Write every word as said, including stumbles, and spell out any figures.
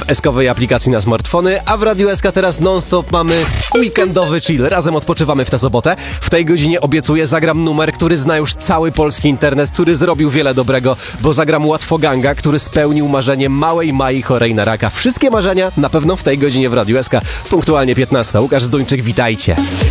w eskowej aplikacji na smartfony, a w Radiu S K teraz non-stop mamy weekendowy chill. Razem odpoczywamy w tę sobotę. W tej godzinie obiecuję, zagram numer, który zna już cały polski internet, który zrobił wiele dobrego, bo zagram Łatwoganga, który spełnił marzenie małej Mai chorej na raka. Wszystkie marzenia na pewno w tej godzinie w Radiu S K. Punktualnie piętnasta. Łukasz Zduńczyk, witajcie.